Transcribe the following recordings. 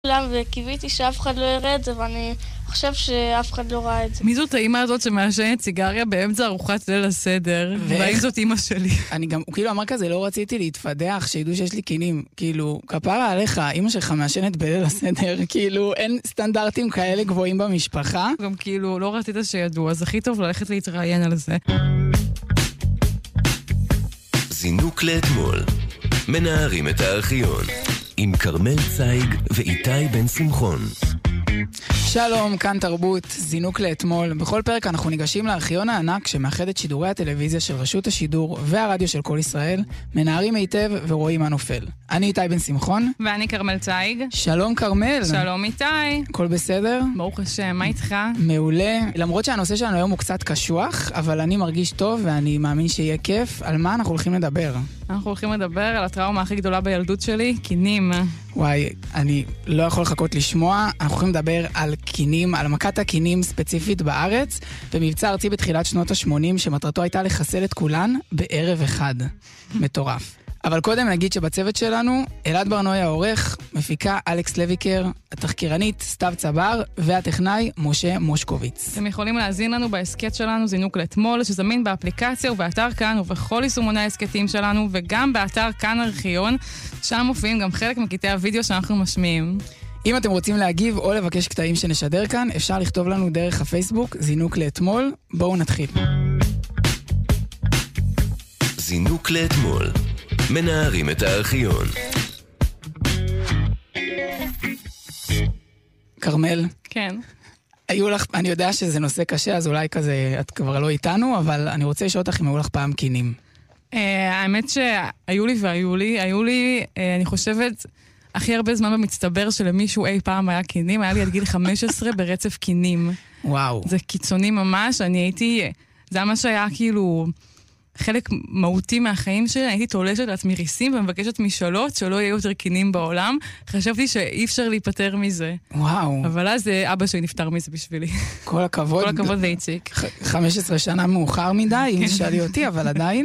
וקיוויתי שאף אחד לא יראה את זה, ואני חושב שאף אחד לא ראה את זה. מי זאת האמא הזאת שמעשנת סיגריה באמצע ארוחת ליל הסדר? והאם זאת אמא שלי? אני גם, הוא כאילו אמר כזה, לא רציתי להתפדח, שידעו שיש לי קינים. כאילו, כפרה עליך, אמא שלך מעשנת בליל הסדר, כאילו, אין סטנדרטים כאלה גבוהים במשפחה. גם כאילו, לא רצית שידעו, אז הכי טוב ללכת להתראיין על זה. זינוק לאתמול. מנערים את הארכיון. עם קרמל צייג ואיתי בן שמחון. שלום, כאן תרבות, זינוק לאתמול. בכל פרק אנחנו ניגשים לארכיון הענק שמאחד את שידורי הטלוויזיה של רשות השידור והרדיו של כל ישראל, מנערים היטב ורואים מה נופל. אני איתי בן שמחון. ואני קרמל צייג. שלום קרמל. שלום איתי. הכל בסדר? ברוך השם, מה איתך? מעולה. למרות שהנושא שלנו היום הוא קצת קשוח, אבל אני מרגיש טוב ואני מאמין שיהיה כיף. על מה אנחנו הולכים לדבר? אנחנו הולכים לדבר על הטראומה הכי גדולה בילדות שלי, קינים. וואי, אני לא יכול לחכות לשמוע. אנחנו הולכים לדבר על קינים, על מכת הקינים ספציפית בארץ, במבצע ארצי בתחילת שנות ה-80, שמטרתו הייתה לחסל את כולן בערב אחד. מטורף. אבל קודם נגיד שבצוות שלנו, אלעד ברנועי העורך, מפיקה אלכס לויקר, התחקירנית סתיו צבר, והטכנאי משה מושקוביץ. אתם יכולים להזין לנו בהסקט שלנו זינוק לאתמול, שזמין באפליקציה ובאתר כאן ובכל יישומוני ההסקטים שלנו, וגם באתר כאן ארכיון, שם מופיעים גם חלק מקטעי הוידאו שאנחנו משמיעים. אם אתם רוצים להגיב או לבקש קטעים שנשדר כאן, אפשר לכתוב לנו דרך הפייסבוק, זינוק לאתמול. בואו נתחיל. זינוק לאתמול. מנערים את הארכיון. קרמל. כן. היו לך, אני יודע שזה נושא קשה, אז אולי כזה, את כבר לא איתנו, אבל אני רוצה לשאול אותך אם היו לך פעם קינים. האמת שהיו לי, אני חושבת, הכי הרבה זמן במצטבר שלמישהו אי פעם היה קינים, היה לי עד גיל 15 ברצף קינים. וואו. זה קיצוני ממש, זה ממש היה כאילו חלק מהותי מהחיים שלי, הייתי תולשת לעצמי ריסים ומבקשת משאלות שלא יהיו יותר קינים בעולם. חשבתי שאי אפשר להיפטר מזה. וואו. אבל אז אבא שלי נפטר מזה בשבילי. כל הכבוד. כל הכבוד לאיציק. 15 שנה מאוחר מדי, אם שאלי אותי, אבל עדיין.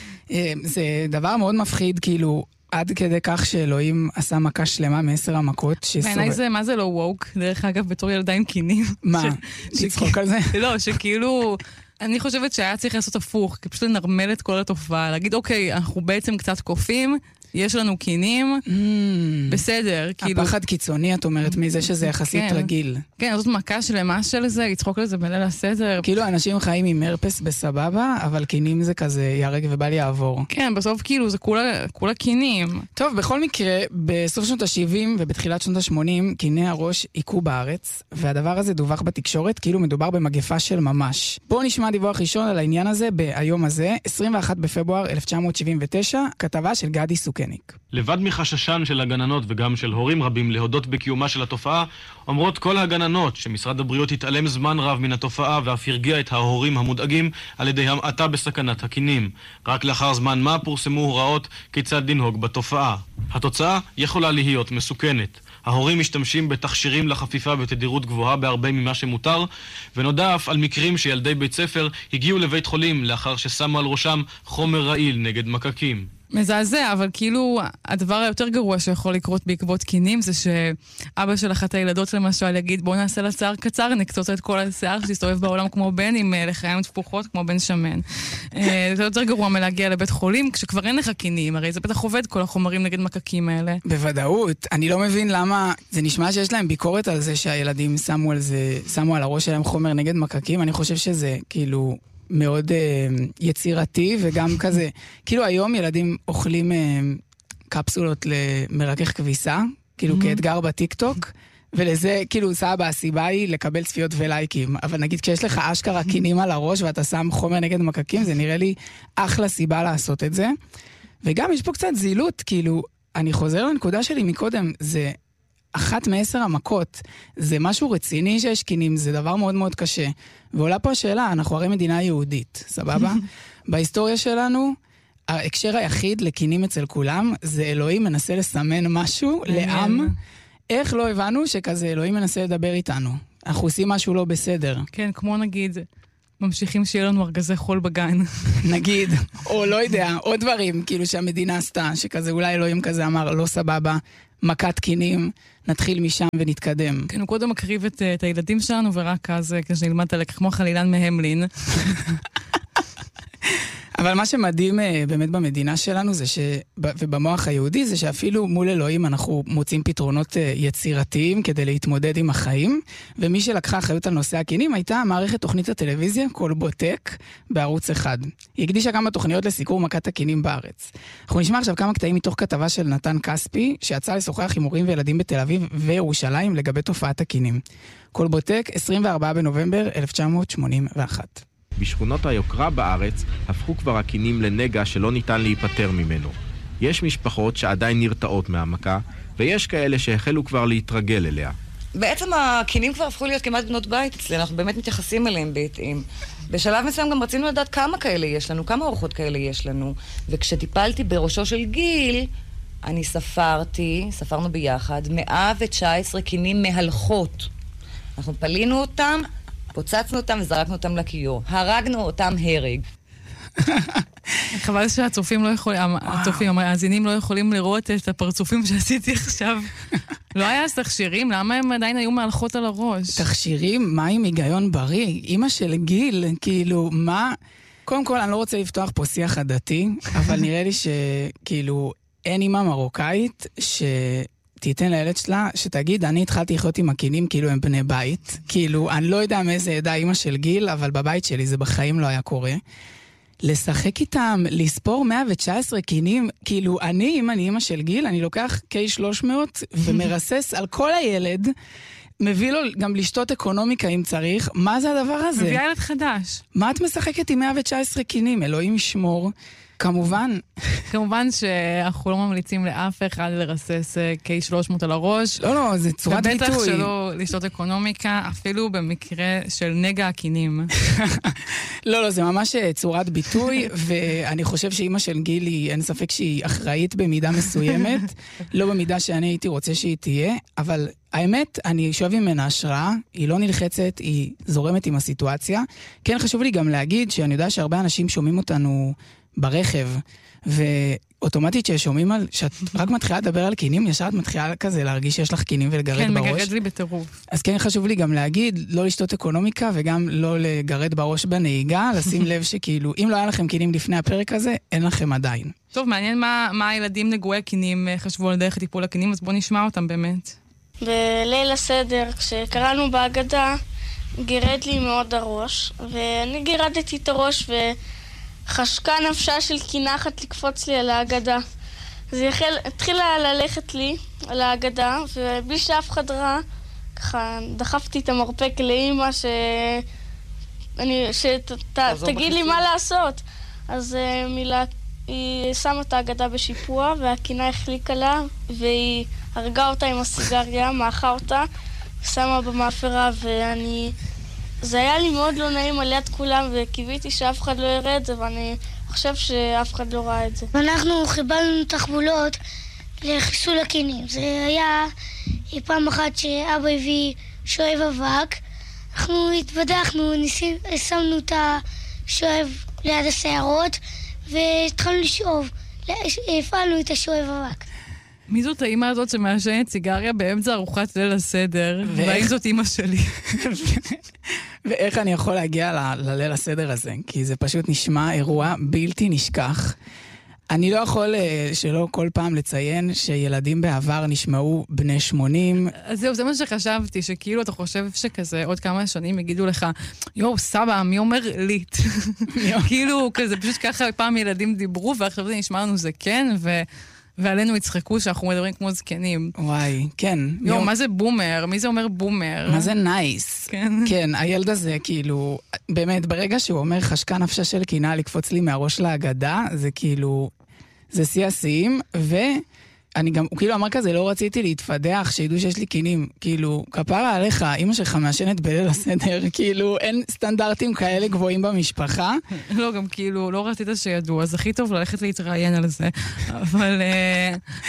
זה דבר מאוד מפחיד, כאילו, עד כדי כך שאלוהים עשה מכה שלמה מ10 המכות. בעיניי זה, מה זה לא ווק? דרך אגב, בתור ילדה עם קינים. מה? לצחוק על זה? לא, שכאילו אני חושבת שהיה צריך לעשות הפוך, כי פשוט לנרמל את כל התופעה, להגיד, אוקיי, אנחנו בעצם קצת קופים, יש לנו קינים, בסדר. הפחד קיצוני, את אומרת, מזה שזה יחסית רגיל. כן, זאת מכה שלמה של זה, לצחוק לזה בליל הסדר. כאילו אנשים חיים עם הרפס בסבבה, אבל קינים זה כזה ירק ובל יעבור. כן, בסוף כאילו זה כולה קינים. טוב, בכל מקרה, בסוף שנות ה-70 ובתחילת שנות ה-80, קיני הראש עיקו בארץ, והדבר הזה דווח בתקשורת, כאילו מדובר במגפה של ממש. בואו נשמע דיווח ראשון על העניין הזה ביום הזה, 21 בפברואר 1979, כתבה של גדי סוכניק. לבד מחששן של הגננות וגם של הורים רבים להודות בקיומה של התופעה, אומרות כל הגננות שמשרד הבריאות התעלם זמן רב מן התופעה ואף הרגיע את ההורים המודאגים על ידי המעטה בסכנת הקינים. רק לאחר זמן מה פורסמו הוראות כיצד לנהוג בתופעה. התוצאה יכולה להיות מסוכנת. ההורים משתמשים בתכשירים לחפיפה בתדירות גבוהה בהרבה ממה שמותר, ונודע אף על מקרים שילדי בית ספר הגיעו לבית חולים לאחר ששמו על ראשם חומר רעיל נגד מקקים. מזעזע, אבל כאילו הדבר היותר גרוע שיכול לקרות בעקבות קינים זה שאבא של אחת הילדות למשל יגיד בוא נעשה לה שיער קצר, נקצוץ את כל השיער שתסתובב בעולם כמו בן עם לחיים תפוחות כמו בן שמן. זה יותר גרוע מלהגיע לבית חולים כשכבר אין לך קינים, הרי זה בטח עובד כל החומרים נגד מקקים האלה. בוודאות, אני לא מבין למה זה נשמע שיש להם ביקורת על זה שהילדים שמו על הראש שלהם חומר נגד מקקים, אני חושב שזה כאילו מאוד יצירתי, וגם כזה, כאילו היום ילדים אוכלים קפסולות למרכך כביסה, כאילו כאתגר בטיקטוק, ולזה כאילו סבא, הסיבה היא לקבל צפיות ולייקים, אבל נגיד כשיש לך אשכרה קינים על הראש ואתה שם חומר נגד מקקים, זה נראה לי אחלה סיבה לעשות את זה. וגם יש פה קצת זילות, כאילו, אני חוזר לנקודה שלי מקודם, זה אחת מ10 המכות, זה משהו רציני שיש קינים, זה דבר מאוד מאוד קשה. ועולה פה השאלה, אנחנו הרי מדינה יהודית, סבבה? בהיסטוריה שלנו, ההקשר היחיד לקינים אצל כולם, זה אלוהים מנסה לסמן משהו לעם. איך לא הבנו שכזה אלוהים מנסה לדבר איתנו? אנחנו עושים משהו לא בסדר. כן, כמו נגיד ממשיכים שיהיה לנו ארגזי חול בגן. נגיד, או לא יודע, עוד דברים, כאילו שהמדינה עשתה, שכזה אולי אלוהים כזה אמר, לא סבבה, מכת קינים, נתחיל משם ונתקדם. כן, הוא קודם מקריב את הילדים שלנו, ורק אז כשנלמד את הלקח, כמו חלילן מהמלין. אבל מה שמדהים באמת במדינה שלנו, ובמוח היהודי, זה שאפילו מול אלוהים אנחנו מוצאים פתרונות יצירתיים כדי להתמודד עם החיים, ומי שלקחה אחריות על נושא הקינים הייתה מערכת תוכנית הטלוויזיה, כלבוטק, בערוץ 1. היא הקדישה כמה תוכניות לסיקור מכת הקינים בארץ. אנחנו נשמע עכשיו כמה קטעים מתוך כתבה של נתן כספי, שיצא לשוחח עם הורים וילדים בתל אביב וירושלים לגבי תופעת הקינים. כלבוטק, 24 בנובמבר 1981. בשכונות היוקרה בארץ הפכו כבר הקינים לנגע שלא ניתן להיפטר ממנו. יש משפחות שעדיין נרתעות מהמכה, ויש כאלה שהחלו כבר להתרגל אליה. בעצם הקינים כבר הפכו להיות כמעט בנות בית אצלנו, אנחנו באמת מתייחסים אליהם בהתאם. בשלב מסוים גם רצינו לדעת כמה כאלה יש לנו, כמה אורחות כאלה יש לנו, וכשטיפלתי בראשו של גיל, אני ספרנו ביחד, 119 קינים מהלכות. אנחנו פלינו אותם, פוצצנו אותם וזרקנו אותם לכיור. הרגנו אותם הרג. חבל שהצופים לא יכולים, המאזינים לא יכולים לראות את הפרצופים שעשיתי עכשיו. לא היה תכשירים? למה הם עדיין היו מהלכות על הראש? תכשירים? מה עם היגיון בריא? אמא של גיל, כאילו, מה? קודם כל, אני לא רוצה לפתוח פה שיח עדתי, אבל נראה לי שכאילו, אין אמא מרוקאית תיתן לילד שלה, שתגיד, אני התחלתי לחיות עם הקינים כאילו הם בני בית. כאילו, אני לא יודע מאיזה עדה אמא של גיל, אבל בבית שלי זה בחיים לא היה קורה. לשחק איתם, לספור 119 קינים, כאילו, אם אני אמא של גיל, אני לוקח K300 ומרסס על כל הילד, מביא לו גם לשתות אקונומיקה אם צריך. מה זה הדבר הזה? מביא ילד חדש. מה את משחקת עם 119 קינים? אלוהים ישמור. כמובן שאנחנו לא ממליצים לאף אחד לרסס K300 על הראש. לא, זה צורת ביטוי. ובטח שלא לשתות אקונומיקה, אפילו במקרה של נגע הקינים. לא, זה ממש צורת ביטוי, ואני חושב שאמא של גילי, אין ספק שהיא אחראית במידה מסוימת, לא במידה שאני הייתי רוצה שהיא תהיה, אבל האמת, אני שואב ממנה השראה, היא לא נלחצת, היא זורמת עם הסיטואציה. כן, חשוב לי גם להגיד שאני יודע שהרבה אנשים שומעים אותנו ברכב, ואוטומטית ששומעים על, שאת רק מתחילה לדבר על קינים, ישר את מתחילה כזה להרגיש שיש לך קינים ולגרד כן, בראש. כן, מגרד לי בטירוף. אז כן חשוב לי גם להגיד, לא לשתות אקונומיקה וגם לא לגרד בראש בנהיגה, לשים לב שכאילו, אם לא היה לכם קינים לפני הפרק הזה, אין לכם עדיין. טוב, מעניין מה הילדים נגועי קינים חשבו על דרך הטיפול הקינים, אז בואו נשמע אותם באמת. בליל הסדר, כשקראנו בהגדה, גירד לי מאוד הראש, ואני גירדתי את הראש חשקה נפשה של קינחת לקפוץ לי על ההגדה. אז היא התחילה ללכת לי על ההגדה, ובלי שאף אחד ראה, ככה דחפתי את המרפק לאמא שתגיד לי מה לעשות. אז היא שמה את ההגדה בשיפוע, והקינה החליקה לה, והיא הרגה אותה עם הסיגריה, מאחה אותה, שמה במאפרה, זה היה לי מאוד לא נעים על יד כולם, וקיוויתי שאף אחד לא יראה את זה, ואני חושב שאף אחד לא ראה את זה. ואנחנו חיבלנו תחבולות לחיסול הקינים. זה היה פעם אחת שאבא הביא שואב אבק, אנחנו התבדחנו, שמנו את השואב ליד השערות, והתחלנו לשאוב, הפעלנו את השואב אבק. מי זאת האמא הזאת שמעשנת סיגריה באמצע ארוחת ליל הסדר? והאם זאת אמא שלי? ואיך אני יכול להגיע לליל הסדר הזה? כי זה פשוט נשמע אירוע בלתי נשכח. אני לא יכול שלא כל פעם לציין שילדים בעבר נשמעו בני 80. אז זהו, זה מה שחשבתי, שכאילו אתה חושב שכזה עוד כמה שנים יגידו לך, יואו, סבא, מי אומר ליט? כאילו, כזה פשוט ככה פעם ילדים דיברו, ועכשיו זה נשמע לנו זה כן, ועלינו יצחקו שאנחנו מדברים כמו זקנים. וואי, כן. יואו, מה זה בומר? מי זה אומר בומר? מה זה נייס? כן, הילד הזה כאילו, באמת, ברגע שהוא אומר חשקה נפשה של קינה לקפוץ לי מהראש להגדה, זה כאילו, זה שיא השיאים, ואני גם, הוא כאילו אמר כזה, לא רציתי להתפדח, שידעו שיש לי קינים, כאילו, כפרה עליך, אמא שלך מעשנת בליל הסדר, כאילו, אין סטנדרטים כאלה גבוהים במשפחה. לא, גם כאילו, לא רצית שידעו, אז הכי טוב ללכת להתראיין על זה, אבל...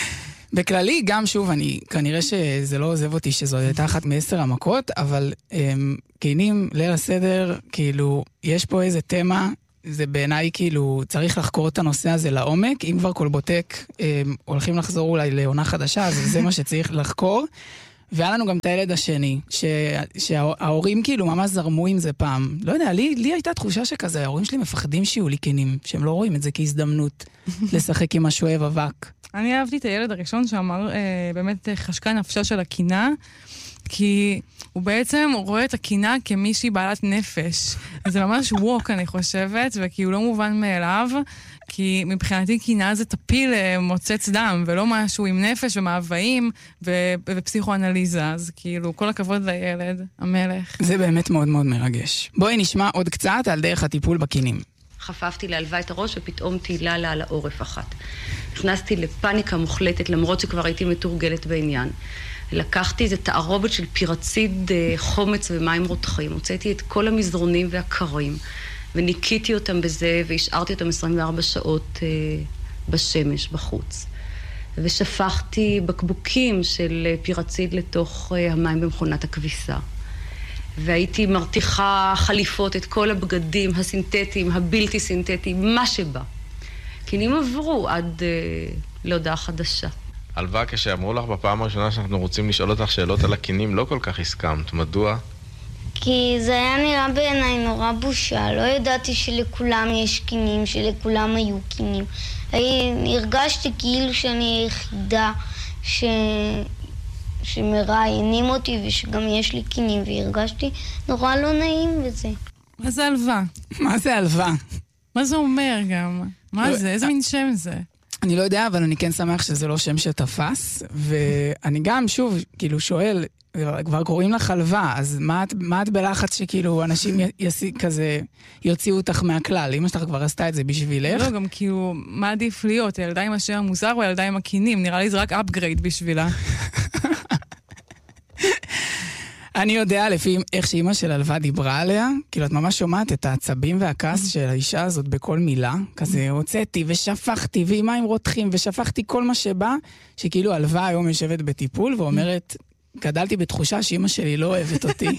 בכללי, גם שוב, כנראה שזה לא עוזב אותי שזו הייתה אחת מ10 המכות, אבל קינים, ליל הסדר, כאילו, יש פה איזה תמה, זה בעיניי כאילו, צריך לחקור את הנושא הזה לעומק, אם כבר קולבוטק הולכים לחזור אולי לעונה חדשה, אז זה מה שצריך לחקור. והיה לנו גם את הילד השני, שההורים כאילו ממש זרמו עם זה פעם. לא יודע, לי הייתה תחושה שכזה, ההורים שלי מפחדים שיהיו לי קינים, שהם לא רואים את זה כהזדמנות לשחק עם השואב אבק. אני אהבתי את הילד הראשון שאמר באמת חשקה נפשה של הקינה, כי הוא בעצם רואה את הקינה כמישהי בעלת נפש. זה ממש ווק, אני חושבת, וכי הוא לא מובן מאליו, כי מבחינתי קינה זה טפיל מוצץ דם, ולא משהו עם נפש ומאוויים ופסיכואנליזה. אז כאילו, כל הכבוד לילד, המלך. זה באמת מאוד מאוד מרגש. בואי נשמע עוד קצת על דרך הטיפול בקינים. חפפתי להלווה את הראש ופתאום תהילה לה על העורף אחת. נכנסתי לפאניקה מוחלטת, למרות שכבר הייתי מתורגלת בעניין. לקחתי איזה תערובת של פירציד, חומץ ומים רותחים. הוצאתי את כל המזרונים והקרים, וניקיתי אותם בזה, והשארתי אותם 24 שעות בשמש, בחוץ. ושפכתי בקבוקים של פירציד לתוך המים במכונת הכביסה. והייתי מרתיחה חליפות, את כל הבגדים הסינתטיים, הבלתי סינתטיים, מה שבא. קינים עברו עד להודעה חדשה. הלווה, כשאמרו לך בפעם הראשונה שאנחנו רוצים לשאול אותך שאלות על הקינים, לא כל כך הסכמת. מדוע? כי זה היה נראה בעיניי נורא בושה. לא ידעתי שלכולם יש קינים, שלכולם היו קינים. הרגשתי כאילו שאני היחידה שמראיינים אותי ושגם יש לי קינים, והרגשתי נורא לא נעים בזה. מה זה הלווה? מה זה הלווה? מה זה אומר גם? מה זה? איזה מין שם זה? אני לא יודע, אבל אני כן שמח שזה לא שם שתפס, ואני גם, שוב, כאילו שואל, כבר קוראים לך הלווה, אז מה את בלחץ שכאילו אנשים כזה יוציאו אותך מהכלל? אמא שלך כבר עשתה את זה בשבילך? לא, גם כאילו, מה עדיף להיות? ילדה עם השם המוזר או ילדה עם הקינים? נראה לי זה רק אפגרייד בשבילה. אני יודע, לפי איך שאמא של הלווה דיברה עליה, כאילו את ממש שומעת את העצבים והכעס של האישה הזאת בכל מילה, כזה הוצאתי ושפכתי ועם מים רותחים ושפכתי כל מה שבא, שכאילו הלווה היום יושבת בטיפול ואומרת, גדלתי בתחושה שאמא שלי לא אוהבת אותי.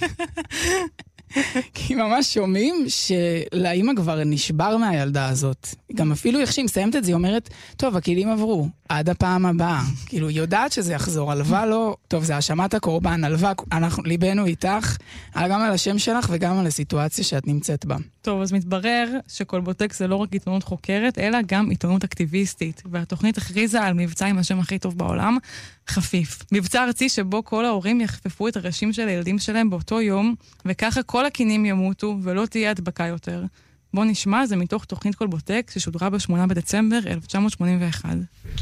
כי ממש שומעים שלאמא כבר נשבר מהילדה הזאת. גם אפילו איך שהיא מסיימת את זה, היא אומרת, טוב, הכלים עברו, עד הפעם הבאה. כאילו, היא יודעת שזה יחזור, הלווה לא, טוב, זה האשמת הקורבן, הלווה, ליבנו איתך, גם על השם שלך וגם על הסיטואציה שאת נמצאת בה. טוב, אז מתברר שקולבוטק זה לא רק עיתונות חוקרת, אלא גם עיתונות אקטיביסטית. והתוכנית הכריזה על מבצע עם השם הכי טוב בעולם, חפיף. מבצע ארצי שבו כל ההורים יחפפו את הראשים של הילדים שלהם באותו יום, וככה כל הקינים ימותו ולא תהיה הדבקה יותר. בוא נשמע, זה מתוך תוכנית קולבוטק ששודרה ב8 בדצמבר 1981.